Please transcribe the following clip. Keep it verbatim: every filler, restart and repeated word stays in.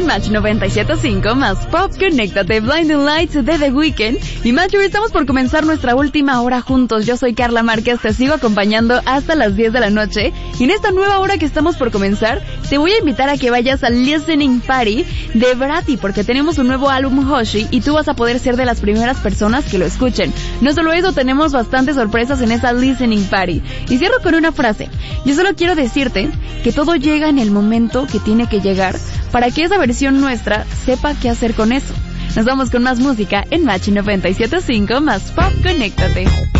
Match noventa y siete punto cinco más Pop, conéctate, Blinding Lights de The Weeknd. Y Matthew, estamos por comenzar nuestra última hora juntos. Yo soy Carla Márquez, te sigo acompañando hasta las diez de la noche. Y en esta nueva hora que estamos por comenzar, te voy a invitar a que vayas al Listening Party de Bratty, porque tenemos un nuevo álbum Hoshi y tú vas a poder ser de las primeras personas que lo escuchen. No solo eso, tenemos bastantes sorpresas en esa Listening Party. Y cierro con una frase. Yo solo quiero decirte que todo llega en el momento que tiene que llegar para que esa versión nuestra sepa qué hacer con eso. Nos vamos con más música en Match noventa y siete punto cinco más Pop, conéctate.